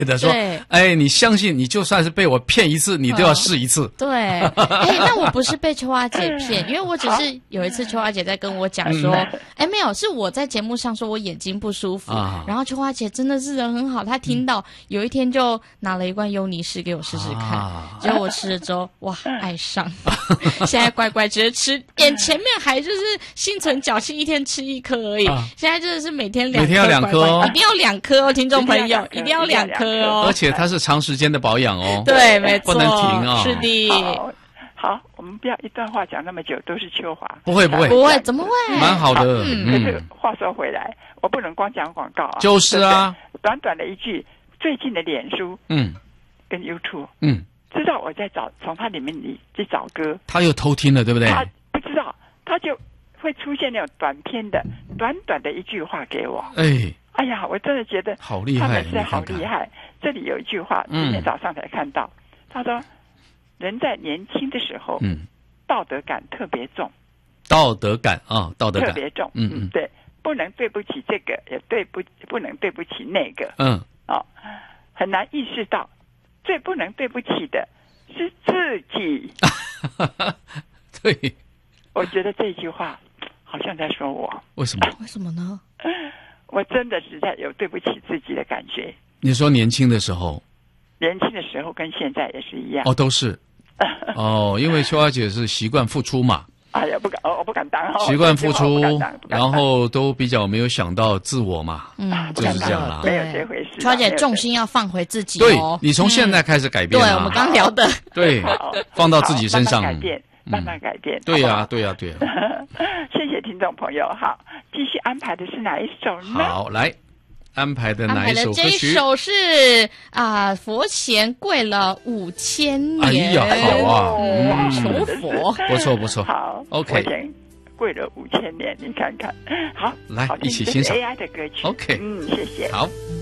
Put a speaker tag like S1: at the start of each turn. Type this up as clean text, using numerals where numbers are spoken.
S1: 的说，哎，你相信，你就算是被我骗一次，你都要试一次。
S2: 对，哎，那我不是被秋花姐骗，因为我只是有一次秋花姐在跟我讲说，哎，没有，是我在节目上说我眼睛不舒服，然后秋花姐真的是人很好，她听到有一天就拿了一罐优妮氏给我试试看，结果我吃了之后，哇，爱上，现在乖乖直接吃，前面还就是心存侥幸，一天吃1颗而已，现在真的是每天2颗，一定要2颗哦，听众朋友，一定要2颗哦，
S1: 而且它是长时间的保养哦，
S2: 对，没错，
S1: 不能停啊，
S2: 是的。
S3: 好，我们不要一段话讲那么久，都是秋华。
S1: 不会，
S2: 怎么会？
S1: 蛮好的。
S3: 可是话说回来，我不能光讲广告啊。
S1: 就是啊，
S3: 短短的一句，最近的脸书，跟 YouTube，知道我在从它里面去找歌，
S1: 他又偷听了，对不对？
S3: 他不知道，他就会出现那种短篇的、短短的一句话给我。哎呀，我真的觉得
S1: 好厉害，
S3: 他们是好厉害。这里有一句话，今天早上才看到，他说：“人在年轻的时候，道德感特别重。”
S1: 道德感啊，道德感
S3: 特别重。对，不能对不起这个，也不能对不起那个。很难意识到，最不能对不起的是自己。
S1: 对，
S3: 我觉得这句话好像在说我。
S1: 为什么？
S2: 为什么呢？
S3: 我真的实在有对不起自己的感觉。
S1: 你说年轻的时候？
S3: 年轻的时候跟现在也是一样。
S1: 都是。因为秋花姐是习惯付出嘛。
S3: 哎呀，我不敢当。
S1: 习惯付出，然后都比较没有想到自我嘛。就是这样啦。
S3: 没有这回事。
S2: 秋花姐重心要放回自己。
S1: 对，你从现在开始改变。
S2: 对，我们刚聊的。
S1: 对，放到自己身上。
S3: 慢慢改变。
S1: 对呀。
S3: 谢谢听众朋友。好，继续安排的是哪一首呢？
S1: 好，来安排的哪一首歌曲？
S2: 这一首是佛前跪了5000年。
S1: 哎呀，好啊，
S2: 求佛，
S1: 不错。
S3: 好
S1: ，OK。
S3: 佛前跪了5000年，你看看。好，
S1: 来一起欣赏
S3: AI 的歌曲。
S1: OK，
S3: 谢谢。
S1: 好。